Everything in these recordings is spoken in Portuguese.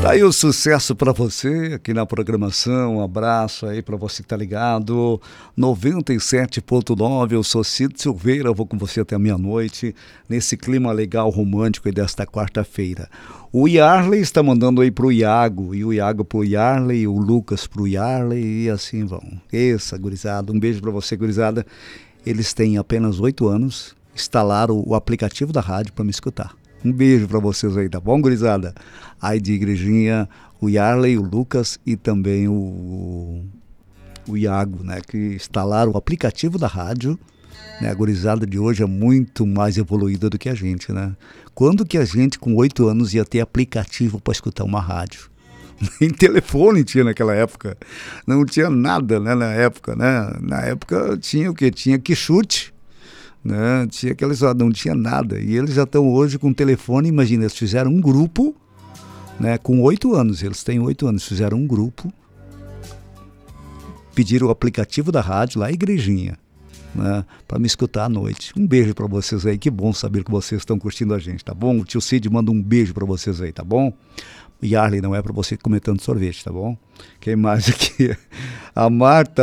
Tá aí o sucesso para você aqui na programação. Um abraço aí para você que tá ligado. 97.9, eu sou Cid Silveira, vou com você até meia-noite, nesse clima legal, romântico aí desta quarta-feira. O Yarley está mandando aí pro Iago, e o Iago pro Yarley, o Lucas pro Yarley, e assim vão. Essa, gurizada, um beijo para você, gurizada. Eles têm apenas 8 anos, instalaram o aplicativo da rádio para me escutar. Um beijo para vocês aí, tá bom, gurizada? Aí de Igrejinha, o Yarley, o Lucas e também o Iago, né? Que instalaram o aplicativo da rádio, né? A gurizada de hoje é muito mais evoluída do que a gente, né? Quando que a gente com 8 anos ia ter aplicativo para escutar uma rádio? Nem telefone tinha naquela época. Não tinha nada, né, na época, né? Na época tinha o quê? Tinha que chute. Né? Tinha aqueles, não tinha nada, e eles já estão hoje com telefone. Imagina, eles fizeram um grupo, né? Com 8 anos, eles têm 8 anos, fizeram um grupo, pediram o aplicativo da rádio lá, Igrejinha, né? Para me escutar à noite. Um beijo para vocês aí, que bom saber que vocês estão curtindo a gente, tá bom? O tio Cid manda um beijo para vocês aí, tá bom? Yarley, não é para você comer tanto sorvete, tá bom? Quem mais aqui? A Marta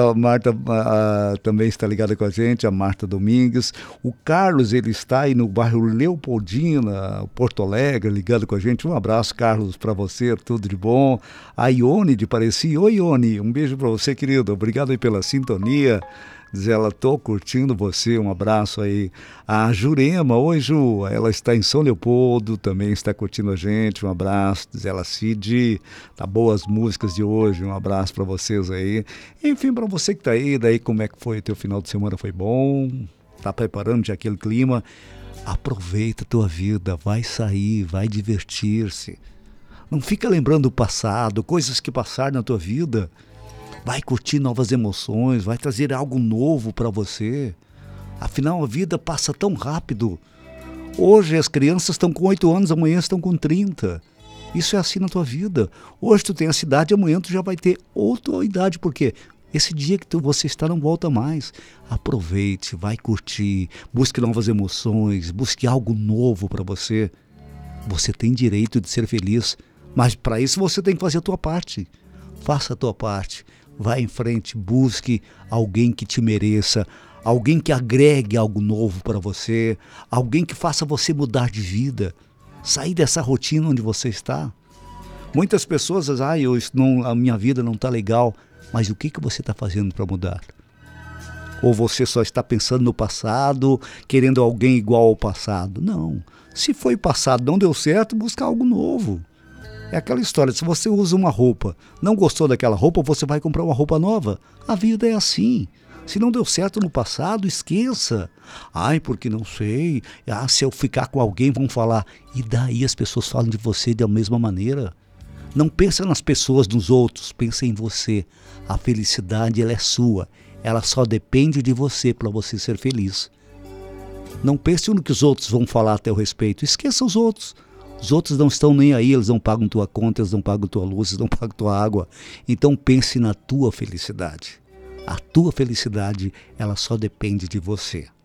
também está ligada com a gente, a Marta Domingues. O Carlos, ele está aí no bairro Leopoldina, Porto Alegre, ligado com a gente. Um abraço, Carlos, para você, tudo de bom. A Ione de Pareci. Oi, Ione, um beijo para você, querido. Obrigado aí pela sintonia. Diz ela, tô curtindo você, um abraço aí. A Jurema, oi Ju, ela está em São Leopoldo, também está curtindo a gente, um abraço. Diz ela, Cid, tá boas músicas de hoje, um abraço para vocês aí. Enfim, para você que tá aí, daí como é que foi o teu final de semana, foi bom? Tá preparando já aquele clima? Aproveita a tua vida, vai sair, vai divertir-se. Não fica lembrando o passado, coisas que passaram na tua vida. Vai curtir novas emoções, vai trazer algo novo para você. Afinal, a vida passa tão rápido. Hoje as crianças estão com 8 anos, amanhã estão com 30. Isso é assim na tua vida. Hoje tu tem essa idade, amanhã tu já vai ter outra idade. Por quê? Esse dia que você está não volta mais. Aproveite, vai curtir, busque novas emoções, busque algo novo para você. Você tem direito de ser feliz, mas para isso você tem que fazer a tua parte. Faça a tua parte. Vai em frente, busque alguém que te mereça, alguém que agregue algo novo para você, alguém que faça você mudar de vida, sair dessa rotina onde você está. Muitas pessoas dizem, a minha vida não está legal, mas o que você está fazendo para mudar? Ou você só está pensando no passado, querendo alguém igual ao passado? Não, se foi passado, não deu certo, busca algo novo. É aquela história, se você usa uma roupa, não gostou daquela roupa, você vai comprar uma roupa nova. A vida é assim. Se não deu certo no passado, esqueça. Porque não sei. Se eu ficar com alguém, vão falar. E daí as pessoas falam de você da mesma maneira. Não pensa nas pessoas dos outros, pensa em você. A felicidade, ela é sua. Ela só depende de você para você ser feliz. Não pense no que os outros vão falar a teu respeito. Esqueça os outros. Os outros não estão nem aí, eles não pagam tua conta, eles não pagam tua luz, eles não pagam tua água. Então pense na tua felicidade. A tua felicidade, ela só depende de você.